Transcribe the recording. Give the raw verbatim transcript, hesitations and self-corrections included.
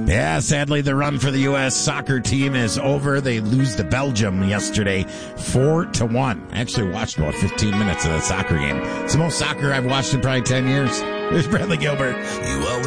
Yeah, sadly, the run for the U S soccer team is over. They lose to Belgium yesterday, four to one. I actually watched about fifteen minutes of the soccer game. It's the most soccer I've watched in probably ten years. There's Bradley Gilbert. You always